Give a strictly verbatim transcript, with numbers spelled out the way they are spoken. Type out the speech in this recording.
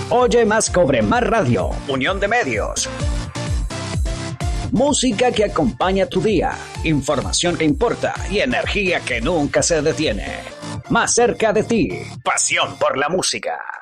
Oye Más Cobre Más Radio, Unión de Medios. Música que acompaña tu día, información que importa y energía que nunca se detiene. Más cerca de ti, pasión por la música.